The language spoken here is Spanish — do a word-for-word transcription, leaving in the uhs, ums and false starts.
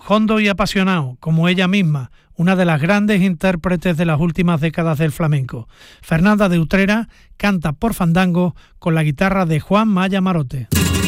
hondo y apasionado, como ella misma, una de las grandes intérpretes de las últimas décadas del flamenco. Fernanda de Utrera canta por fandango con la guitarra de Juan Maya Marote.